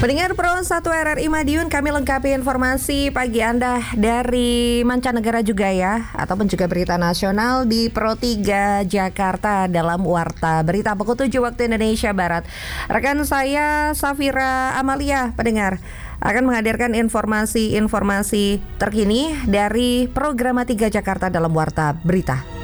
Pendengar Pro 1 RRI Madiun, kami lengkapi informasi pagi Anda dari mancanegara juga ya, ataupun juga berita nasional di Pro 3 Jakarta dalam Warta Berita pukul 7 waktu Indonesia Barat. Rekan saya Safira Amalia, pendengar, akan menghadirkan informasi-informasi terkini dari Programa 3 Jakarta dalam Warta Berita.